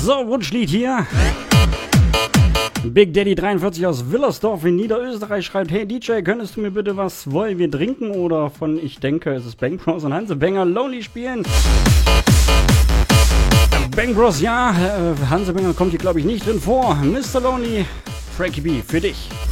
So, Wunschlied hier. Big Daddy 43 aus Willersdorf in Niederösterreich schreibt: Hey DJ, könntest du mir bitte was Wollen wir trinken oder von Ich denke es ist Bang Bros und Hanse Banger Lonely spielen? Bang Bros, ja, Hanse Banger kommt hier glaube ich nicht drin vor. Mr. Lonely, Frankie B, für dich.